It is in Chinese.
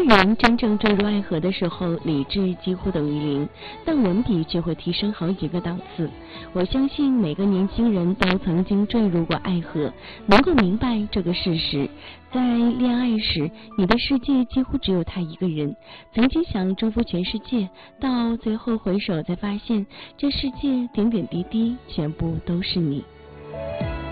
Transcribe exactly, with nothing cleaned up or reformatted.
当人真正坠入爱河的时候，理智几乎等于零，但文笔却会提升好几个档次。我相信每个年轻人都曾经坠入过爱河，能够明白这个事实。在恋爱时，你的世界几乎只有他一个人，曾经想征服全世界，到最后回首才发现，这世界点点滴滴全部都是你。